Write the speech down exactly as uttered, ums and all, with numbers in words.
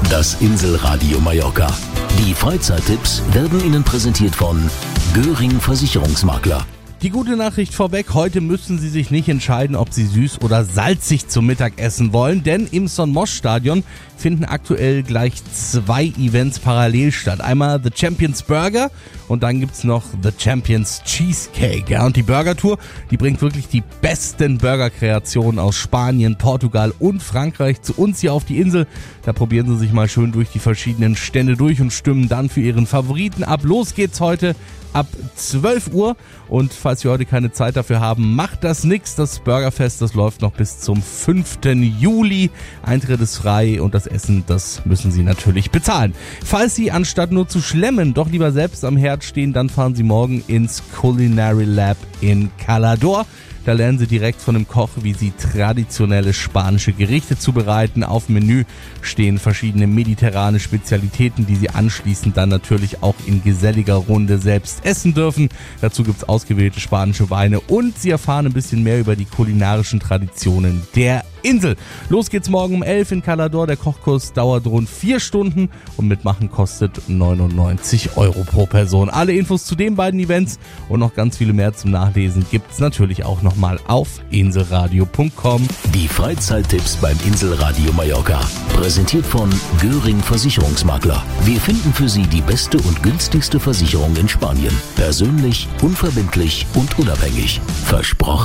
Das Inselradio Mallorca. Die Freizeittipps werden Ihnen präsentiert von Göring Versicherungsmakler. Die gute Nachricht vorweg, heute müssen Sie sich nicht entscheiden, ob Sie süß oder salzig zum Mittag essen wollen, denn im Son Mosch Stadion finden aktuell gleich zwei Events parallel statt. Einmal The Champions Burger und dann gibt's noch The Champions Cheesecake. Ja, und die Burger-Tour, die bringt wirklich die besten Burger-Kreationen aus Spanien, Portugal und Frankreich zu uns hier auf die Insel. Da probieren Sie sich mal schön durch die verschiedenen Stände durch und stimmen dann für Ihren Favoriten ab. Los geht's heute ab zwölf Uhr und falls Sie heute keine Zeit dafür haben, macht das nix. Das Burgerfest, das läuft noch bis zum fünften Juli. Eintritt ist frei und das Essen, das müssen Sie natürlich bezahlen. Falls Sie anstatt nur zu schlemmen doch lieber selbst am Herd stehen, dann fahren Sie morgen ins Culinary Lab in Cala d'Or. Da lernen Sie direkt von einem Koch, wie Sie traditionelle spanische Gerichte zubereiten. Auf dem Menü stehen verschiedene mediterrane Spezialitäten, die Sie anschließend dann natürlich auch in geselliger Runde selbst essen dürfen. Dazu gibt's ausgewählte spanische Weine und Sie erfahren ein bisschen mehr über die kulinarischen Traditionen der Insel. Los geht's morgen um elf in Cala d'Or. Der Kochkurs dauert rund vier Stunden und mitmachen kostet neunundneunzig Euro pro Person. Alle Infos zu den beiden Events und noch ganz viele mehr zum Nachlesen gibt's natürlich auch noch mal auf inselradio punkt com. Die Freizeittipps beim Inselradio Mallorca. Präsentiert von Göring Versicherungsmakler. Wir finden für Sie die beste und günstigste Versicherung in Spanien. Persönlich, unverbindlich und unabhängig. Versprochen.